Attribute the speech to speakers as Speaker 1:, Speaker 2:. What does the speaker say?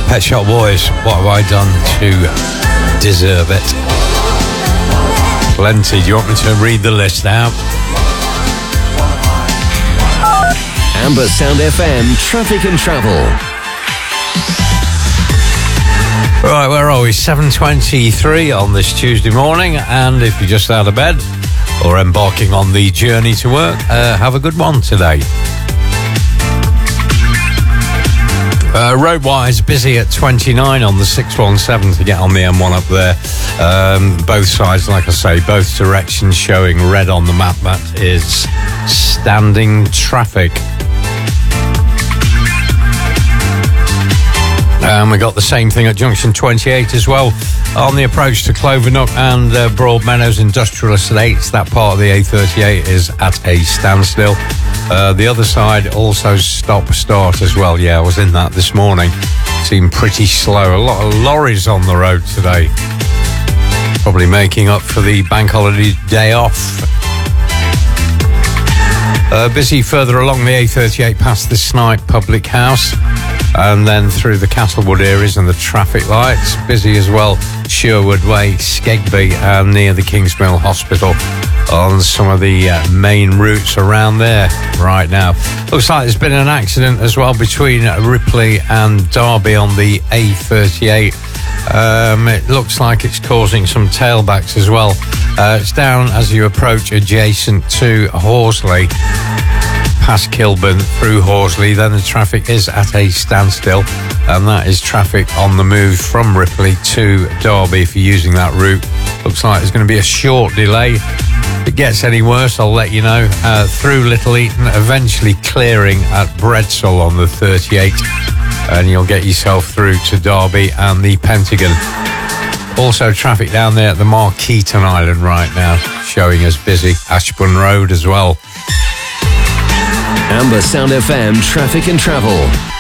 Speaker 1: Pet Shop Boys, what have I done to deserve it? Plenty. Do you want me to read the list out?
Speaker 2: Amber Sound FM, Traffic and Travel.
Speaker 1: Right, where are we? 7:23 on this Tuesday morning, and if you're just out of bed or embarking on the journey to work, have a good one today. Road-wise, busy at 29 on the 617 to get on the M1 up there. Both sides, like I say, both directions showing red on the map. That is standing traffic. We got the same thing at junction 28 as well. On the approach to Clovernock and Broadmeadows Industrial Estates, that part of the A38 is at a standstill. The other side also stop-start as well. Yeah, I was in that this morning. Seemed pretty slow. A lot of lorries on the road today. Probably making up for the bank holiday day off. Busy further along the A38 past the Snipe Public House and then through the Castlewood areas and the traffic lights. Busy as well Sherwood Way, Skegby and near the Kingsmill Hospital on some of the main routes around there right now. Looks like there's been an accident as well between Ripley and Derby on the A38. It looks like it's causing some tailbacks as well. It's down as you approach adjacent to Horsley, past Kilburn through Horsley. Then the traffic is at a standstill, and that is traffic on the move from Ripley to Derby if you're using that route. Looks like there's going to be a short delay. If it gets any worse, I'll let you know. Through Little Eaton, eventually clearing at Bredsall on the 38, and you'll get yourself through to Derby and the Pentagon. Also traffic down there at the Markeaton Island right now, showing us busy. Ashburn Road as well.
Speaker 2: Amber Sound FM, Traffic and Travel.